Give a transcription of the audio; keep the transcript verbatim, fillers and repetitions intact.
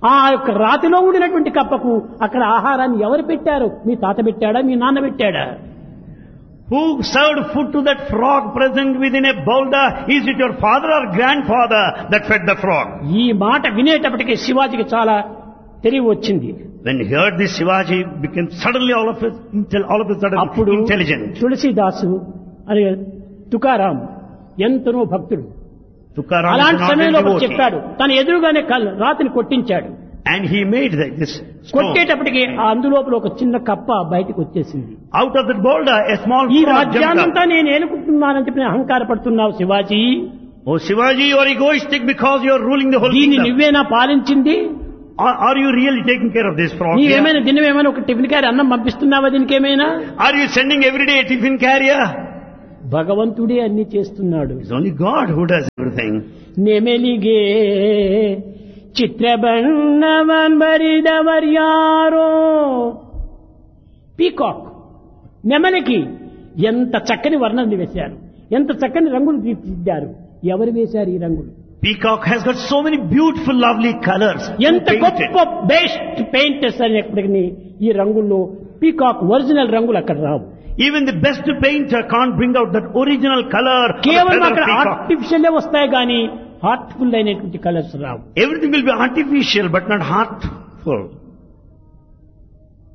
ఆ యొక్క రాతిలో ఉండినటువంటి కప్పకు అక్కడ ఆహారాన్ని ఎవరు పెట్టారు? మీ తాత పెట్టాడా, మీ నాన్న పెట్టాడా? Who served food to that frog present within a boulder? Is it your father or grandfather that fed the frog? ఈ మాట వినేటప్పటికీ శివాజీకి చాలా తెలివి వచ్చింది. When he heard this, Shivaji became suddenly all of a, all of a sudden అప్పుడు intelligent. Tulsidas అనే తుకారాం ఎంతనో భక్తుడు. Tukaram అలాంటి is not సమయంలో a ఒకటి devotee. చెప్పాడు, తన ఎదురుగానే కల్- రాతిని కొట్టించాడు. And he made the- this stone. కొట్టేటప్పటికి ఆ అందులోపల ఒక చిన్న కప్ప బయటకు వచ్చేసింది. Out of that boulder, a small ఈ frog jumped రాజ్యాన్నంతా up. నేను ఏలుకుంటున్నానని చెప్పి అహంకారపడుతున్నావు Shivaji. Oh Shivaji, you are egoistic because you are ruling the whole దీన్ని kingdom. నువ్వేనా పాలించింది? Are, are you really taking care of this frog? here? నీవేమైనా దినమేమైనా ఒక tiffin carry అన్నం పంపిస్తున్నావా దీనికి ఏమైనా? Are you sending every day a tiffin carrier? భగవంతుడే అన్ని చేస్తున్నాడు. It's only God who does everything. ನೆಮೆಲಿಗೆ ಚಿತ್ರಬಣ್ಣವನ್ ಬರಿದವರ್ಯಾರೋ. Peacock నెమలికి ఎంత చక్కని వర్ణాన్ని వేశారు, ఎంత చక్కని రంగులు తీర్చిదిద్దారు. ఎవరు వేశారు ఈ రంగులు? Peacock has got so many beautiful, lovely colors. Who ఎంత painted? గొప్ప బెస్ట్ పెయింటర్స్ అనేప్పటికీ ఈ రంగుల్లో పీకాక్ ఒరిజినల్ రంగులు అక్కడ రావు. Even the best painter can't bring out that original color of the కేవలం feather అక్కడ peacock. ఆర్టిఫిషియల్ వస్తాయి కానీ హార్ట్ఫుల్ అయినటువంటి colours Rao. Everything will be artificial but not heartful.